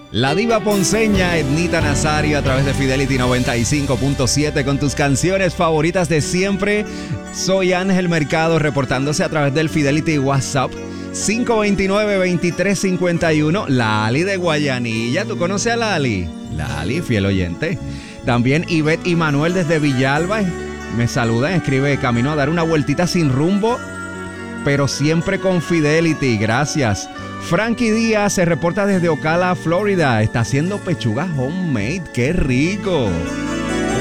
La diva ponceña Ednita Nazario a través de Fidelity 95.7 con tus canciones favoritas de siempre. Soy Ángel Mercado reportándose a través del Fidelity WhatsApp 529-2351. Lali de Guayanilla, ¿tú conoces a Lali? Lali, fiel oyente. También Ivette y Manuel desde Villalba me saludan, escribe: camino a dar una vueltita sin rumbo, pero siempre con Fidelity, gracias. Frankie Díaz se reporta desde Ocala, Florida. Está haciendo pechuga homemade, ¡qué rico!